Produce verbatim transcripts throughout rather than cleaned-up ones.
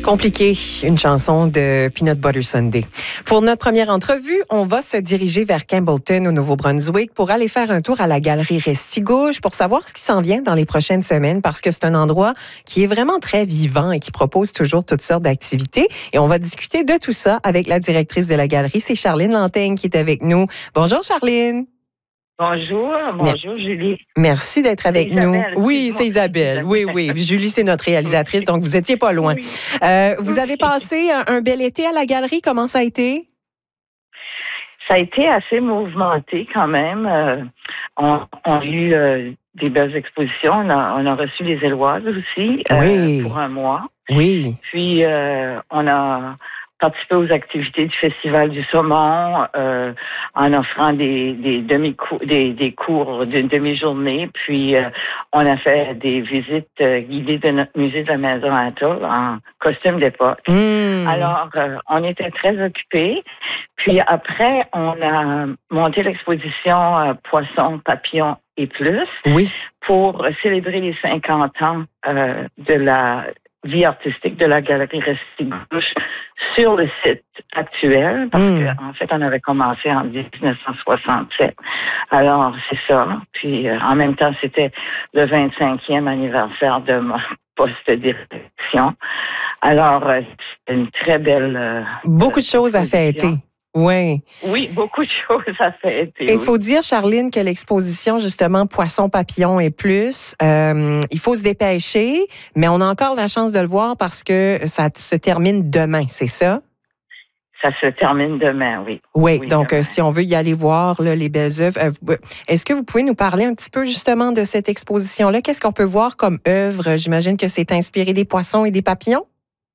Compliqué, une chanson de Peanut Butter Sunday. Pour notre première entrevue, on va se diriger vers Campbellton, au Nouveau-Brunswick, pour aller faire un tour à la galerie Restigouche pour savoir ce qui s'en vient dans les prochaines semaines, parce que c'est un endroit qui est vraiment très vivant et qui propose toujours toutes sortes d'activités. Et on va discuter de tout ça avec la directrice de la galerie, c'est Charline Lanteigne qui est avec nous. Bonjour Charline. Bonjour, bonjour Julie. Merci d'être avec Isabelle, nous. Oui, c'est Isabelle. Oui, oui. Julie, c'est notre réalisatrice, donc vous étiez pas loin. Oui. Euh, vous avez passé un, un bel été à la galerie. Comment ça a été? Ça a été assez mouvementé quand même. Euh, on, on a eu euh, des belles expositions. On a, on a reçu les Éloises aussi euh, Oui. pour un mois. Oui. Puis euh, on a participé aux activités du Festival du Saumon euh, en offrant des, des demi-cours, des, des cours d'une demi-journée. Puis euh, on a fait des visites euh, guidées de notre musée de la Maison Atoll en costume d'époque. Mmh. Alors, euh, on était très occupés. Puis après, on a monté l'exposition euh, Poissons, papillons et plus Oui. pour célébrer les cinquante ans euh, de la vie artistique de la galerie Restigouche sur le site actuel, parce Mm. qu'en en fait, on avait commencé en dix-neuf cent soixante-sept. Alors, c'est ça. Puis, euh, en même temps, c'était le vingt-cinquième anniversaire de mon poste de direction. Alors, euh, c'est une très belle... Euh, Beaucoup de choses à exposition. fêter. Oui. Oui, beaucoup de choses à fêter. Il oui. faut dire, Charline, que l'exposition, justement, Poissons, papillons et plus, euh, il faut se dépêcher, mais on a encore la chance de le voir parce que ça se termine demain, c'est ça? Ça se termine demain, oui. Oui, Oui, donc demain. euh, si on veut y aller voir là, les belles œuvres, euh, vous- est-ce que vous pouvez nous parler un petit peu justement de cette exposition-là? Qu'est-ce qu'on peut voir comme œuvre? J'imagine que c'est inspiré des poissons et des papillons?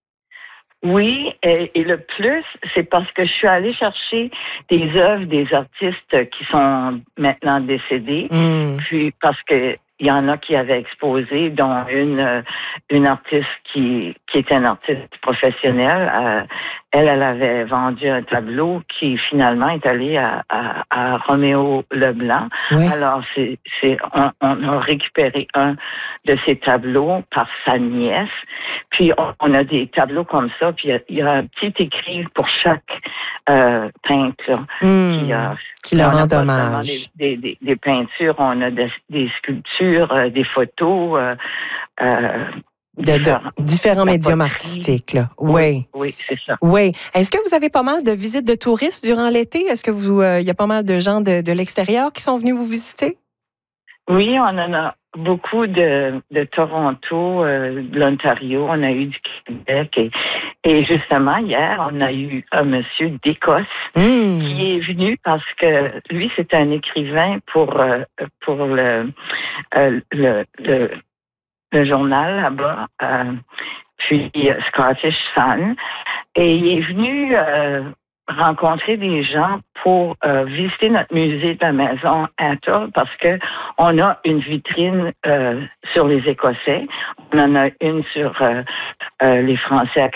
Oui, et, et le plus, c'est parce que je suis allée chercher des œuvres des artistes qui sont maintenant décédés, Mm. puis parce que il y en a qui avaient exposé, dont une euh, une artiste qui qui était une artiste professionnelle. Euh, elle, elle avait vendu un tableau qui finalement est allé à, à, à Roméo Leblanc. Oui. Alors c'est c'est on, on a récupéré un de ces tableaux par sa nièce. Puis on, on a des tableaux comme ça. Puis il y a, il y a un petit écrit pour chaque euh, peintre. Là, Mm. qui, euh, Qui leur on a rend pas seulement hommage. Des, des, des, des peintures, on a des, des sculptures, euh, des photos. Euh, euh, De, de différents, différents la médiums poterie. artistiques, là. Oui, Oui. oui, c'est ça. Oui. Est-ce que vous avez pas mal de visites de touristes durant l'été? Est-ce que vous, euh, il y a pas mal de gens de, de l'extérieur qui sont venus vous visiter? Oui, on en a beaucoup de, de Toronto, euh, de l'Ontario, on a eu du Québec et, et justement hier, on a eu un monsieur d'Écosse Mm. qui est venu parce que lui, c'est un écrivain pour euh, pour le, euh, le, le le journal là-bas, euh, puis euh, Scottish Sun, et il est venu euh, rencontrer des gens pour euh, visiter notre musée de la Maison Atoll parce que on a une vitrine euh, sur les Écossais, on en a une sur euh, euh, les Français à